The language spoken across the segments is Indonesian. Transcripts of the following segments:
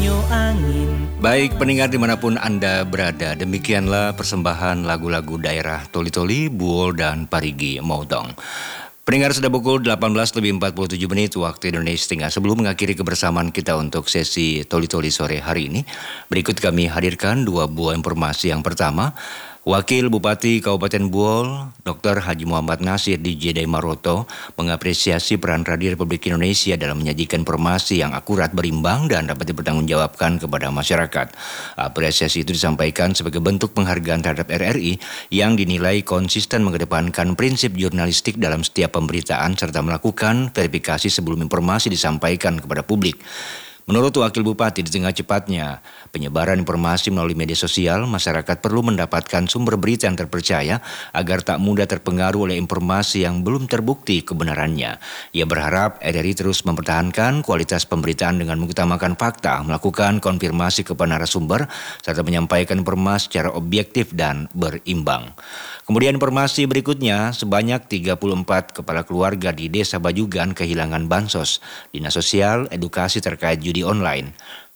hanyut angin. Baik pendengar dimanapun Anda berada, demikianlah persembahan lagu-lagu daerah Toli-Toli, Buol, dan Parigi Motong. Pendengar, sudah pukul 18:47 waktu Indonesia Tengah. Sebelum mengakhiri kebersamaan kita untuk sesi Toli-Toli sore hari ini, berikut kami hadirkan dua buah informasi. Yang pertama, Wakil Bupati Kabupaten Buol, Dr. Haji Muhammad Nasir DJ Maroto, mengapresiasi peran Radio Republik Indonesia dalam menyajikan informasi yang akurat, berimbang, dan dapat dipertanggungjawabkan kepada masyarakat. Apresiasi itu disampaikan sebagai bentuk penghargaan terhadap RRI yang dinilai konsisten mengedepankan prinsip jurnalistik dalam setiap pemberitaan serta melakukan verifikasi sebelum informasi disampaikan kepada publik. Menurut Wakil Bupati, di tengah cepatnya penyebaran informasi melalui media sosial, masyarakat perlu mendapatkan sumber berita yang terpercaya agar tak mudah terpengaruh oleh informasi yang belum terbukti kebenarannya. Ia berharap RRI terus mempertahankan kualitas pemberitaan dengan mengutamakan fakta, melakukan konfirmasi kepada narasumber, serta menyampaikan informasi secara objektif dan berimbang. Kemudian informasi berikutnya, sebanyak 34 kepala keluarga di Desa Bajugan kehilangan bansos Dinas Sosial Edukasi terkait judi online.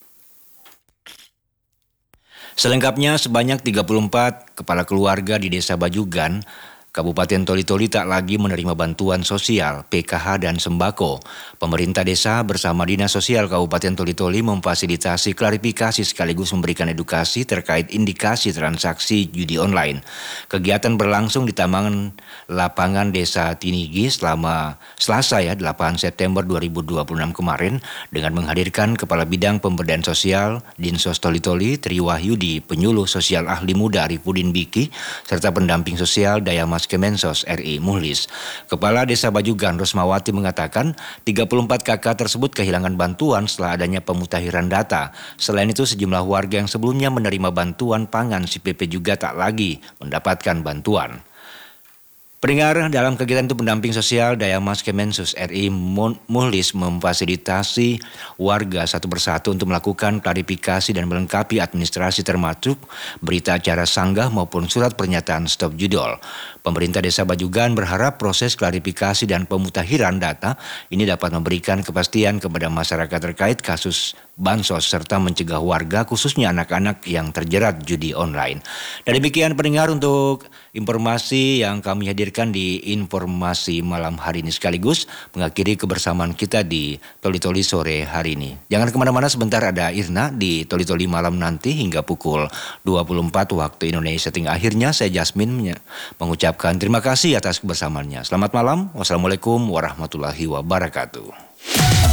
Selengkapnya, sebanyak 34 kepala keluarga di Desa Bajugan, Kabupaten Toli-Toli tak lagi menerima bantuan sosial, PKH, dan sembako. Pemerintah desa bersama Dinas Sosial Kabupaten Toli-Toli memfasilitasi klarifikasi sekaligus memberikan edukasi terkait indikasi transaksi judi online. Kegiatan berlangsung di Taman Lapangan Desa Tinigi selama Selasa 8 September 2026 kemarin dengan menghadirkan Kepala Bidang Pemberdayaan Sosial Dinsos Toli-Toli Tri Wahyudi, Penyuluh Sosial Ahli Muda Arifudin Biki, serta pendamping sosial Dayamas Kemensos RI Muhlis. Kepala Desa Bajugan Rosmawati mengatakan 34 KK tersebut kehilangan bantuan setelah adanya pemutakhiran data. Selain itu, sejumlah warga yang sebelumnya menerima bantuan pangan CPP juga tak lagi mendapatkan bantuan. Pendengar, dalam kegiatan itu pendamping sosial Dayamas Kemensos RI Muhlis memfasilitasi warga satu persatu untuk melakukan klarifikasi dan melengkapi administrasi termasuk berita acara sanggah maupun surat pernyataan stop judol. Pemerintah Desa Bajugan berharap proses klarifikasi dan pemutakhiran data ini dapat memberikan kepastian kepada masyarakat terkait kasus bansos serta mencegah warga khususnya anak-anak yang terjerat judi online. Dan demikian pendengar untuk informasi yang kami hadirkan di informasi malam hari ini sekaligus mengakhiri kebersamaan kita di Toli-Toli sore hari ini. Jangan kemana-mana, sebentar ada Irna di Toli-Toli malam nanti hingga pukul 24 waktu Indonesia Tengah. Akhirnya saya Jasmine mengucapkan terima kasih atas kebersamaannya. Selamat malam. Wassalamualaikum warahmatullahi wabarakatuh.